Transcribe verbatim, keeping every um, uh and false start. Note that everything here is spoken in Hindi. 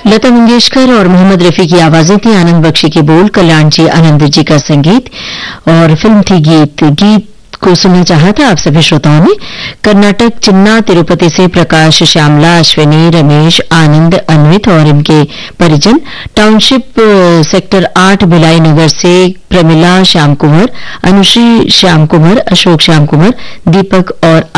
लता मंगेशकर और मोहम्मद रफी की आवाजें थी, आनंद बख्शी के बोल, कल्याण जी आनंद जी का संगीत और फिल्म थी गीत। गीत को सुनना चाहा था आप सभी श्रोताओं ने। कर्नाटक चिन्ना तिरुपति से प्रकाश, श्यामला, अश्विनी, रमेश, आनंद, अन्वित और इनके परिजन। टाउनशिप सेक्टर आठ भिलाई नगर से प्रमिला श्याम कुंवर, अनुश्री श्याम कुंवर, अशोक श्याम कुंवर, दीपक और